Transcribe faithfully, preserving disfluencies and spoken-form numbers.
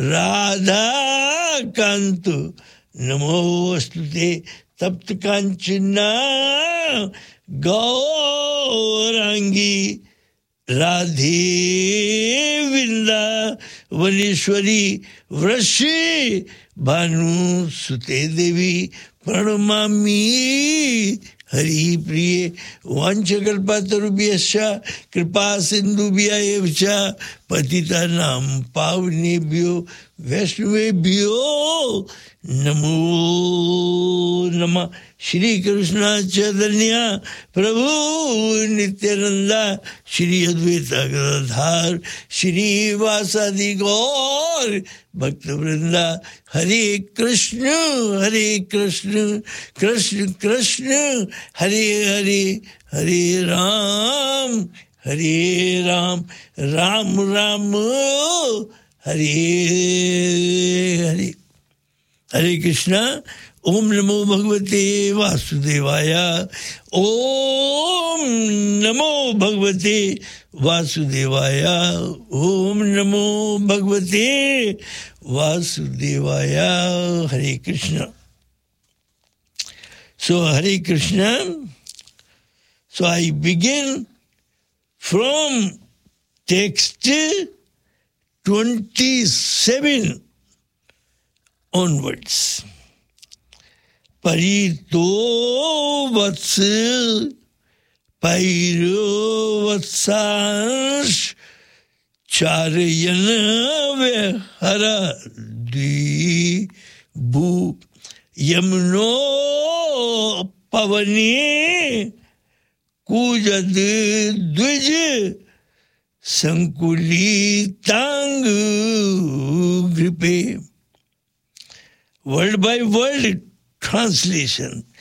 राधा कांत नमोस्तुते तप्त कांचना गौरांगी राधे वृंदावनेश्वरी वृषि भानुसुते देवी प्रणमामि हरि प्रिय वाञ्छकल्पतरुभ्यश्च कृपा सिन्धुभ्यः एव च पतितानां पावनेभ्यो वैष्णवेभ्यो नमो नमः। श्री कृष्ण चैतन्य प्रभु नित्यानंदा श्री अद्वैत गदाधर श्री वासादि गौर भक्त वृंदा हरे कृष्ण हरे कृष्ण कृष्ण कृष्ण हरे हरे हरे राम हरे राम राम राम हरे हरे। हरे कृष्णा। ओम नमो भगवते वासुदेवाय। ओम नमो भगवते वासुदेवाय। ओम नमो भगवते वासुदेवाय। हरे Krishna. So Hare Krishna. So I begin from text twenty-seven onwards. Parito vats pairo vatsansh charayana vihara dibu yamno pavane kujad dvij sankulitang gripe. Word by word translation.